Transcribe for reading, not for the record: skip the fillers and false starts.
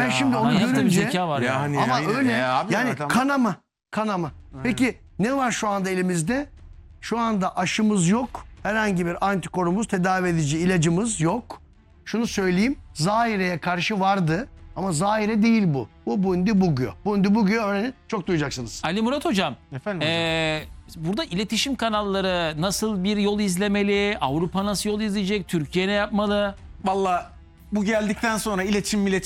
ben şimdi onu Manyak da bir görünce zeka var ya. Yani ama öyle abi, yani tamam. kanama. Peki ne var şu anda elimizde? Şu anda aşımız yok. Herhangi bir antikorumuz, tedavi edici ilacımız yok. Şunu söyleyeyim. Zahire'ye karşı vardı ama Zahire değil bu. Bu Bundibugyo. Bundibugyo öğrenin. Çok duyacaksınız. Ali Murat Hocam, Efendim hocam? burada iletişim kanalları nasıl bir yol izlemeli? Avrupa nasıl yol izleyecek? Türkiye ne yapmalı? Vallahi bu geldikten sonra iletişim